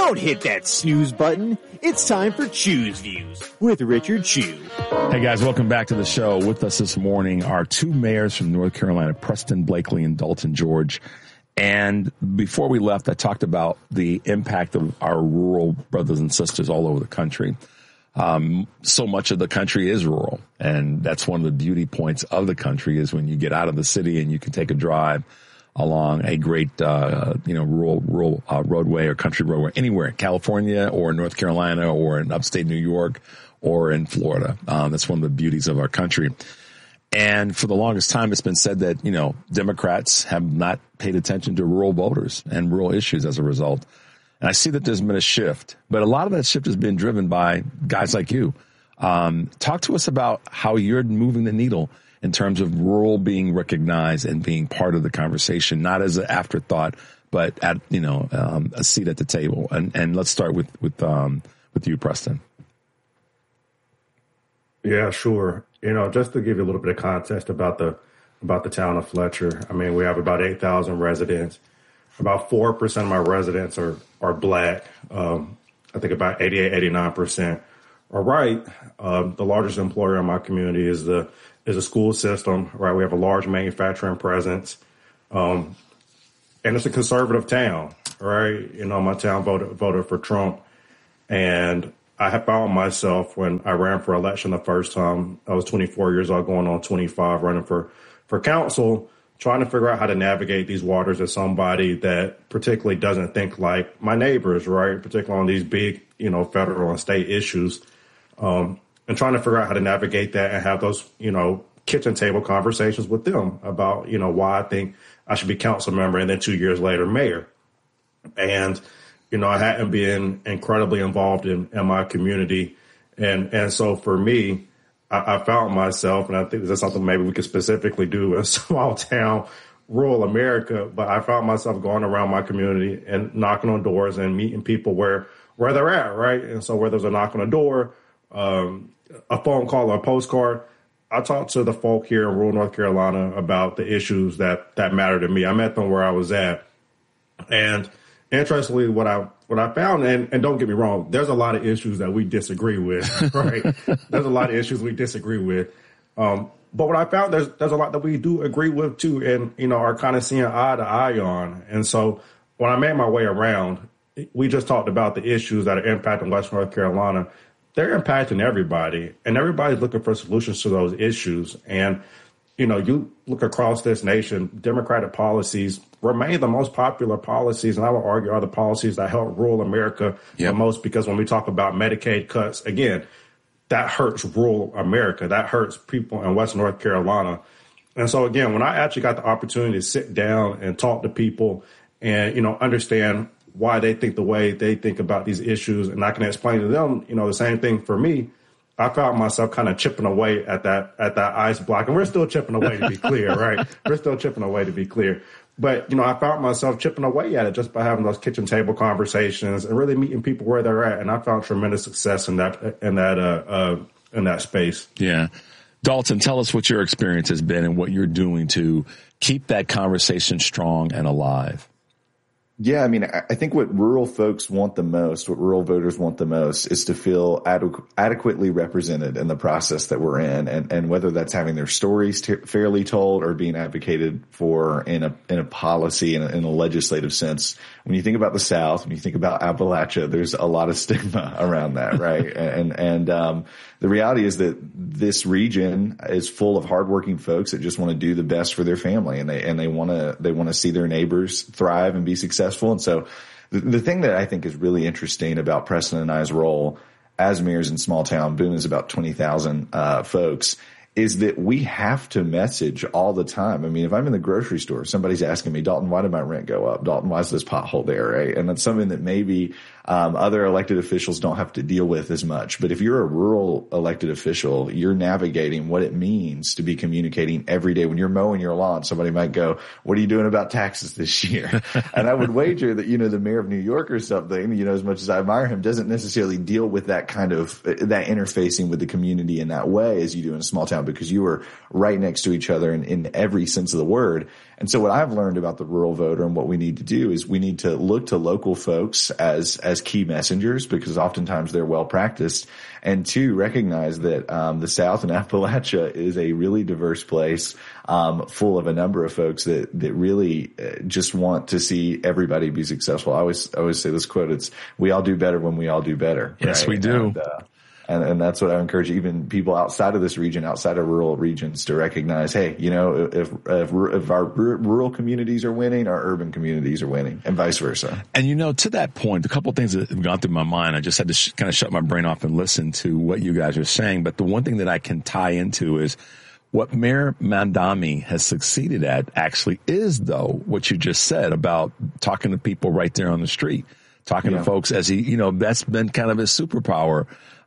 Don't hit that snooze button. It's time for Chew's Views with Richard Chew. Hey guys, welcome back to the show. With us this morning are two mayors from North Carolina, Preston Blakely and Dalton George. And before we left, I talked about the impact of our rural brothers and sisters all over the country. So much of the country is rural, and that's one of the beauty points of the country is when you get out of the city and you can take a drive along a great, rural roadway or country roadway anywhere in California or North Carolina or in upstate New York or in Florida. That's one of the beauties of our country. And for the longest time, it's been said that, Democrats have not paid attention to rural voters and rural issues as a result. And I see that there's been a shift, but a lot of that shift has been driven by guys like you. Talk to us about how you're moving the needle in terms of rural being recognized and being part of the conversation, not as an afterthought, but at, a seat at the table. And let's start with you, Preston. Yeah, sure. Just to give you a little bit of context about the town of Fletcher. I mean, we have about 8,000 residents. About 4% of my residents are black. I think about 88, 89% are white. The largest employer in my community is a school system, right? We have a large manufacturing presence. And it's a conservative town, right? My town voted for Trump. And I have found myself when I ran for election the first time, I was 24 years old, going on 25, running for council, trying to figure out how to navigate these waters as somebody that particularly doesn't think like my neighbors, right? Particularly on these big, federal and state issues. And trying to figure out how to navigate that and have those, kitchen table conversations with them about, why I think I should be council member and then 2 years later, mayor. And, I hadn't been incredibly involved in my community. And so for me, I found myself, and I think this is something maybe we could specifically do in small town, rural America, but I found myself going around my community and knocking on doors and meeting people where they're at, right? And so whether it's a knock on a door, a phone call or a postcard, I talked to the folk here in rural North Carolina about the issues that matter to me. I met them where I was at. And interestingly, what I found, and don't get me wrong, there's a lot of issues that we disagree with, right? There's a lot of issues we disagree with. But what I found, there's a lot that we do agree with too, and, are kind of seeing eye to eye on. And so when I made my way around, we just talked about the issues that are impacting West North Carolina. They're impacting everybody, and everybody's looking for solutions to those issues. And, you look across this nation, Democratic policies remain the most popular policies, and I would argue are the policies that help rural America the most, because when we talk about Medicaid cuts, again, that hurts rural America. That hurts people in West North Carolina. And so, again, when I actually got the opportunity to sit down and talk to people and, understand why they think the way they think about these issues, and I can explain to them, the same thing for me, I found myself kind of chipping away at that ice block. And we're still chipping away, to be clear, right? We're still chipping away, to be clear. But, I found myself chipping away at it just by having those kitchen table conversations and really meeting people where they're at. And I found tremendous success in that space. Yeah. Dalton, tell us what your experience has been and what you're doing to keep that conversation strong and alive. Yeah, I mean, I think what rural folks want the most, what rural voters want the most, is to feel adequately represented in the process that we're in, and whether that's having their stories fairly told or being advocated for in a policy in a legislative sense. When you think about the South, when you think about Appalachia, there's a lot of stigma around that, right? and the reality is that this region is full of hardworking folks that just want to do the best for their family, and they want to see their neighbors thrive and be successful. And so the thing that I think is really interesting about Preston and I's role as mayors in small town, Boone is about 20,000 folks, is that we have to message all the time. I mean, if I'm in the grocery store, somebody's asking me, Dalton, why did my rent go up? Dalton, why is this pothole there? Right? And that's something that maybe other elected officials don't have to deal with as much. But if you're a rural elected official, you're navigating what it means to be communicating every day. When you're mowing your lawn, somebody might go, what are you doing about taxes this year? And I would wager that, the mayor of New York or something, as much as I admire him, doesn't necessarily deal with that kind of that interfacing with the community in that way as you do in a small town. because you were right next to each other in every sense of the word. And so what I've learned about the rural voter and what we need to do is we need to look to local folks as key messengers, because oftentimes they're well practiced. And two, recognize that the South and Appalachia is a really diverse place, full of a number of folks that really just want to see everybody be successful. I always say this quote, it's, we all do better when we all do better. Yes, right? we do. And that's what I encourage even people outside of this region, outside of rural regions, to recognize, hey, you know, if our rural communities are winning, our urban communities are winning, and vice versa. And, you know, to that point, a couple of things that have gone through my mind, I just had to kind of shut my brain off and listen to what you guys are saying. But the one thing that I can tie into is what Mayor Mamdani has succeeded at actually is, though, what you just said about talking to people right there on the street, talking to folks as he, you know, that's been kind of his superpower.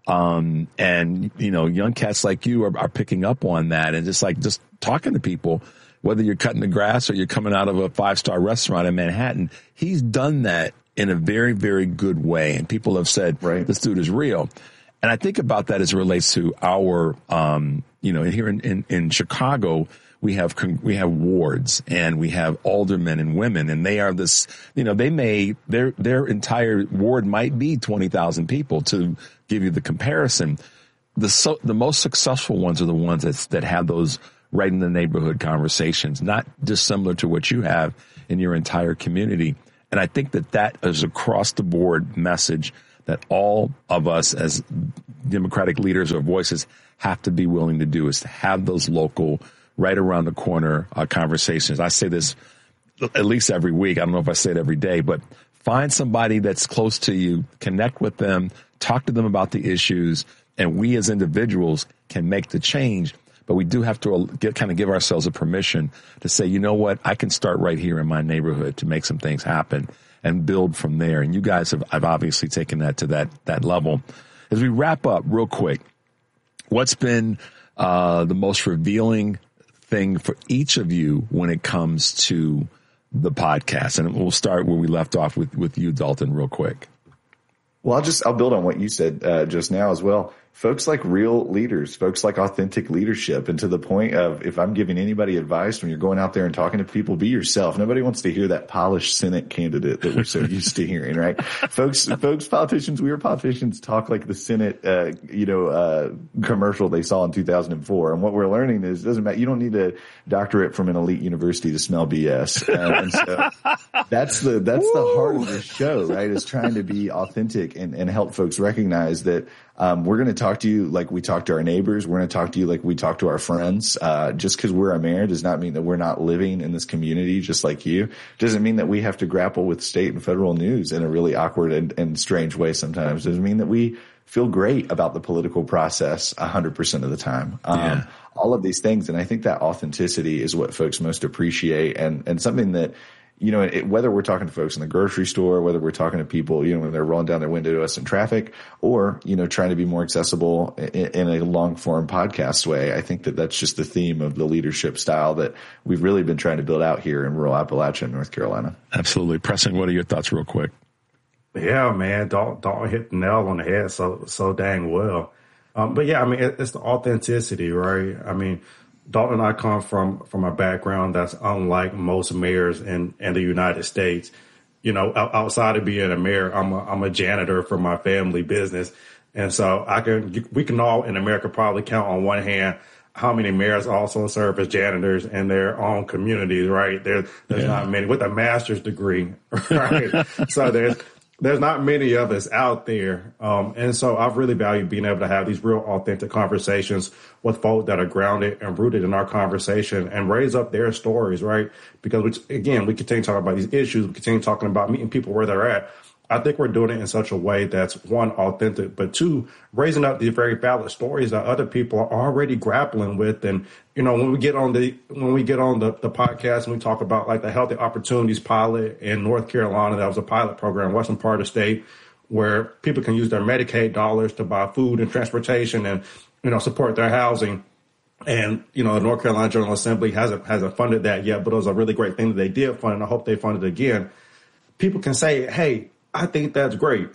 And, you know, young cats like you are picking up on that, and just talking to people, whether you're cutting the grass or you're coming out of a 5-star restaurant in Manhattan. He's done that in a very, very good way. And people have said, this dude is real. And I think about that as it relates to our, you know, here in Chicago, we have wards and we have aldermen and women, and they are this, you know, their entire ward might be 20,000 people, to give you the comparison. The most successful ones are the ones that have those right in the neighborhood conversations, not dissimilar to what you have in your entire community. And I think that is across the board message that all of us as Democratic leaders or voices have to be willing to do, is to have those local, right around the corner conversations. I say this at least every week. I don't know if I say it every day, but find somebody that's close to you, connect with them, talk to them about the issues, and we as individuals can make the change. But we do have to give ourselves a permission to say, you know what, I can start right here in my neighborhood to make some things happen and build from there. And you guys have obviously taken that to that level. As we wrap up real quick, what's been the most revealing thing for each of you when it comes to the podcast? And we'll start where we left off with you, Dalton, real quick. Well, I'll build on what you said just now as well. Folks like real leaders, folks like authentic leadership, and to the point of, if I'm giving anybody advice when you're going out there and talking to people, be yourself. Nobody wants to hear that polished Senate candidate that we're so used to hearing, right? Politicians, we were politicians talk like the Senate, commercial they saw in 2004. And what we're learning is, it doesn't matter. You don't need a doctorate from an elite university to smell BS. And so that's the heart of the show, right? Is trying to be authentic and help folks recognize that we're going to talk to you like we talk to our neighbors. We're going to talk to you like we talk to our friends. Just because we're a mayor does not mean that we're not living in this community just like you. Doesn't mean that we have to grapple with state and federal news in a really awkward and strange way sometimes. Doesn't mean that we feel great about the political process 100% of the time. All of these things. And I think that authenticity is what folks most appreciate, and something that, you know, whether we're talking to folks in the grocery store, whether we're talking to people, you know, when they're rolling down their window to us in traffic, or, you know, trying to be more accessible in a long form podcast way. I think that that's just the theme of the leadership style that we've really been trying to build out here in rural Appalachia, North Carolina. Absolutely. Preston, what are your thoughts real quick? Yeah, man, Dalton hit the nail on the head so dang well. But yeah, I mean, it's the authenticity, right? I mean, Dalton and I come from a background that's unlike most mayors in the United States. You know, outside of being a mayor, I'm a janitor for my family business. And so we can all in America probably count on one hand how many mayors also serve as janitors in their own communities, right? There's not many with a master's degree, right? So there's not many of us out there. And so I've really valued being able to have these real authentic conversations with folk that are grounded and rooted in our conversation and raise up their stories, right? Because we continue talking about these issues. We continue talking about meeting people where they're at. I think we're doing it in such a way that's, one, authentic, but two, raising up these very valid stories that other people are already grappling with. And, you know, when we get on the podcast and we talk about like the Healthy Opportunities pilot in North Carolina, that was a pilot program, western part of the state, where people can use their Medicaid dollars to buy food and transportation and, you know, support their housing. And, you know, the North Carolina General Assembly hasn't funded that yet, but it was a really great thing that they did fund, and I hope they fund it again. People can say, hey, I think that's great.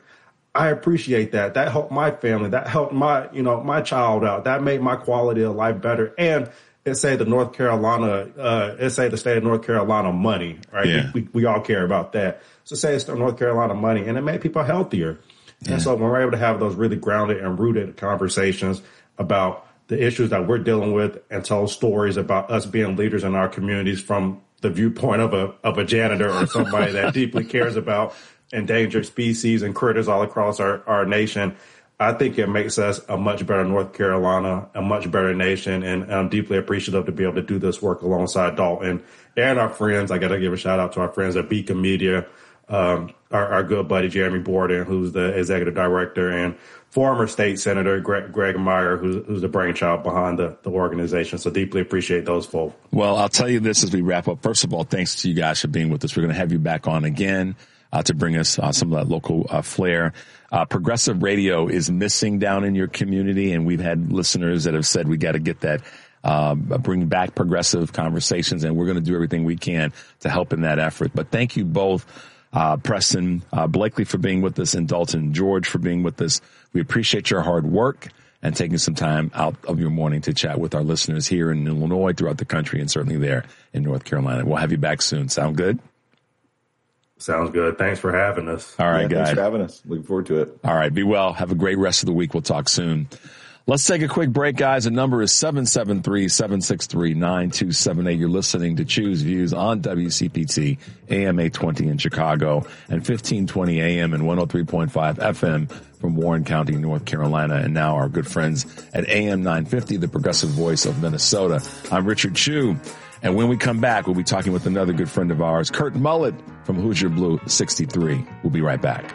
I appreciate that. That helped my family. That helped my, my child out. That made my quality of life better. And it saved the state of North Carolina money, right? Yeah. We all care about that. So say it's North Carolina money, and it made people healthier. Yeah. And so when we're able to have those really grounded and rooted conversations about the issues that we're dealing with and tell stories about us being leaders in our communities from the viewpoint of a janitor or somebody that deeply cares about endangered species and critters all across our nation, I think it makes us a much better North Carolina, a much better nation. And I'm deeply appreciative to be able to do this work alongside Dalton and our friends. I got to give a shout out to our friends at Beacon Media, our good buddy, Jeremy Borden, who's the executive director, and former state senator Greg Meyer, who's the brainchild behind the organization. So deeply appreciate those folks. Well, I'll tell you this as we wrap up. First of all, thanks to you guys for being with us. We're going to have you back on again to bring us some of that local flair. Progressive radio is missing down in your community, and we've had listeners that have said we got to get that, bring back progressive conversations, and we're going to do everything we can to help in that effort. But thank you both, Preston Blakely, for being with us, and Dalton George for being with us. We appreciate your hard work and taking some time out of your morning to chat with our listeners here in Illinois, throughout the country, and certainly there in North Carolina. We'll have you back soon. Sound good? Sounds good. Thanks for having us. All right, guys. Thanks for having us. Looking forward to it. All right. Be well. Have a great rest of the week. We'll talk soon. Let's take a quick break, guys. The number is 773-763-9278. You're listening to Choose Views on WCPT, AM 820 in Chicago, and 1520 AM and 103.5 FM from Warren County, North Carolina. And now our good friends at AM 950, the progressive voice of Minnesota. I'm Richard Chu. And when we come back, we'll be talking with another good friend of ours, Kurt Mullett from Hoosier Blue 63. We'll be right back.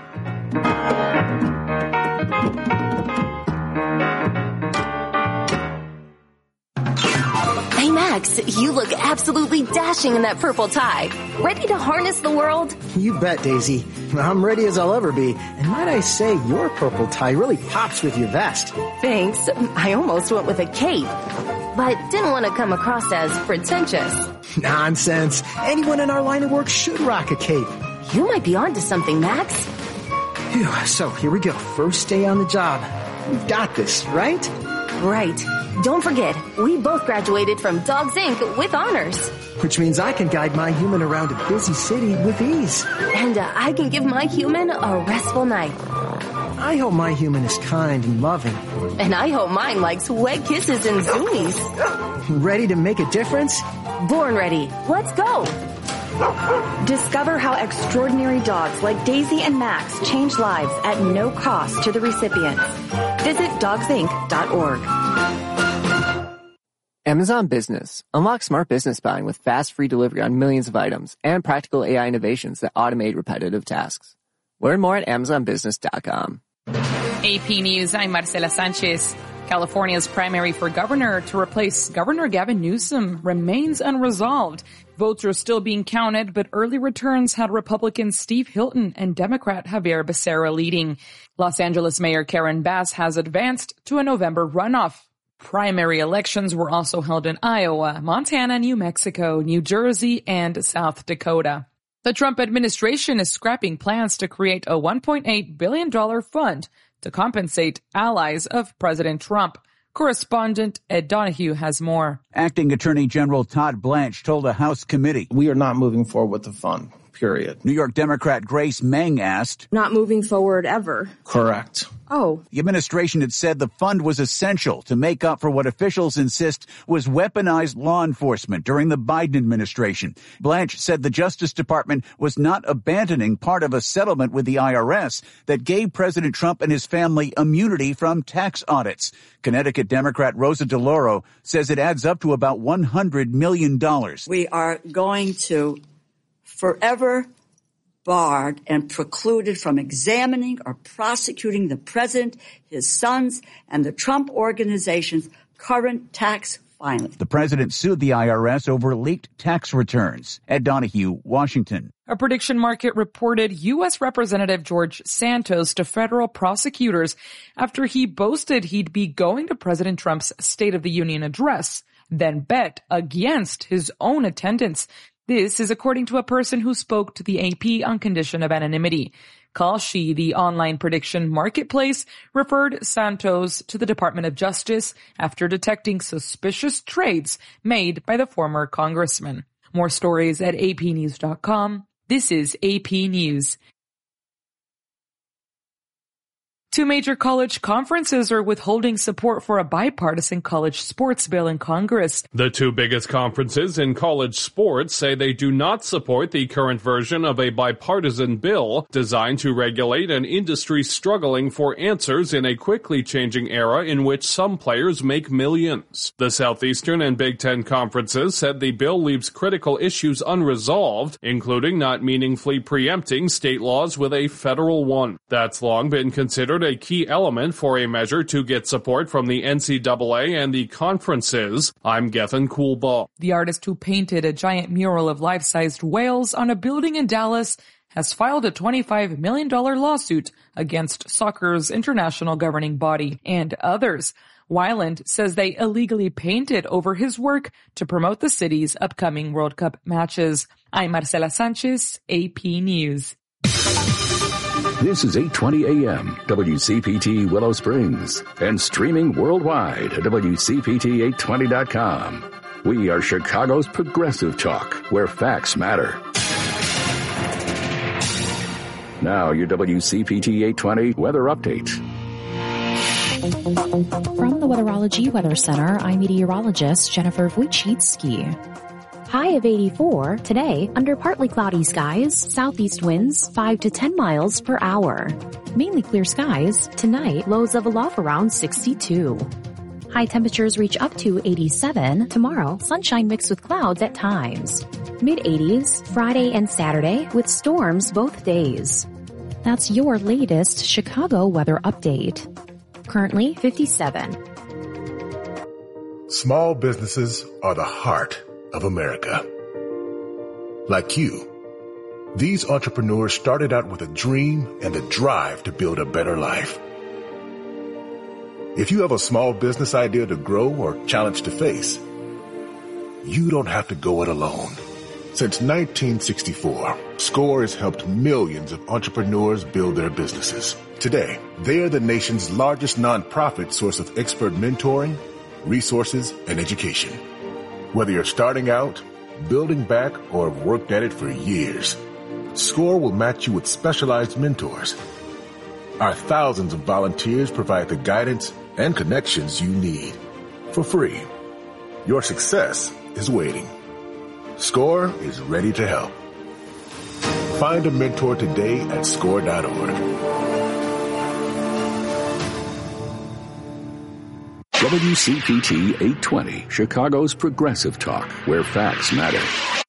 Hey, Max, you look absolutely dashing in that purple tie. Ready to harness the world? You bet, Daisy. I'm ready as I'll ever be. And might I say, your purple tie really pops with your vest. Thanks. I almost went with a cape, but didn't want to come across as pretentious. Nonsense. Anyone in our line of work should rock a cape. You might be onto something, Max. Phew, so here we go. First day on the job. We've got this, right? Right. Don't forget, we both graduated from Dogs Inc. with honors. Which means I can guide my human around a busy city with ease. And I can give my human a restful night. I hope my human is kind and loving. And I hope mine likes wet kisses and zoomies. Ready to make a difference? Born ready. Let's go. Discover how extraordinary dogs like Daisy and Max change lives at no cost to the recipients. Visit dogsinc.org. Amazon Business. Unlock smart business buying with fast, free delivery on millions of items and practical AI innovations that automate repetitive tasks. Learn more at amazonbusiness.com. AP News, I'm Marcela Sanchez. California's primary for governor to replace Governor Gavin Newsom remains unresolved. Votes are still being counted, but early returns had Republican Steve Hilton and Democrat Javier Becerra leading. Los Angeles Mayor Karen Bass has advanced to a November runoff. Primary elections were also held in Iowa, Montana, New Mexico, New Jersey, and South Dakota. The Trump administration is scrapping plans to create a $1.8 billion fund to compensate allies of President Trump. Correspondent Ed Donahue has more. Acting Attorney General Todd Blanche told a House committee, "We are not moving forward with the fund, period." New York Democrat Grace Meng asked, "Not moving forward ever?" Correct. Oh. The administration had said the fund was essential to make up for what officials insist was weaponized law enforcement during the Biden administration. Blanche said the Justice Department was not abandoning part of a settlement with the IRS that gave President Trump and his family immunity from tax audits. Connecticut Democrat Rosa DeLauro says it adds up to about $100 million. We are going to forever barred and precluded from examining or prosecuting the president, his sons, and the Trump organization's current tax filings. The president sued the IRS over leaked tax returns. Ed Donahue, Washington. A prediction market reported U.S. Representative George Santos to federal prosecutors after he boasted he'd be going to President Trump's State of the Union address, then bet against his own attendance. This is according to a person who spoke to the AP on condition of anonymity. Kalshi, the online prediction marketplace, referred Santos to the Department of Justice after detecting suspicious trades made by the former congressman. More stories at apnews.com. This is AP News. Two major college conferences are withholding support for a bipartisan college sports bill in Congress. The two biggest conferences in college sports say they do not support the current version of a bipartisan bill designed to regulate an industry struggling for answers in a quickly changing era in which some players make millions. The Southeastern and Big Ten conferences said the bill leaves critical issues unresolved, including not meaningfully preempting state laws with a federal one. That's long been considered a key element for a measure to get support from the NCAA and the conferences. I'm Gethin Coolbaugh. The artist who painted a giant mural of life-sized whales on a building in Dallas has filed a $25 million lawsuit against soccer's international governing body and others. Weiland says they illegally painted over his work to promote the city's upcoming World Cup matches. I'm Marcela Sanchez, AP News. This is 8:20 a.m. WCPT Willow Springs and streaming worldwide at WCPT820.com. We are Chicago's progressive talk, where facts matter. Now your WCPT 820 weather update. From the Weatherology Weather Center, I'm meteorologist Jennifer Wojcicki. High of 84 today under partly cloudy skies, southeast winds 5 to 10 miles per hour. Mainly clear skies. Tonight, lows level off around 62. High temperatures reach up to 87. Tomorrow, sunshine mixed with clouds at times. Mid-80s Friday and Saturday with storms both days. That's your latest Chicago weather update. Currently 57. Small businesses are the heart of America. Like you, these entrepreneurs started out with a dream and a drive to build a better life. If you have a small business idea to grow or challenge to face, you don't have to go it alone. Since 1964, SCORE has helped millions of entrepreneurs build their businesses. Today, they are the nation's largest nonprofit source of expert mentoring, resources, and education. Whether you're starting out, building back, or have worked at it for years, SCORE will match you with specialized mentors. Our thousands of volunteers provide the guidance and connections you need for free. Your success is waiting. SCORE is ready to help. Find a mentor today at SCORE.org. WCPT 820, Chicago's progressive talk, where facts matter.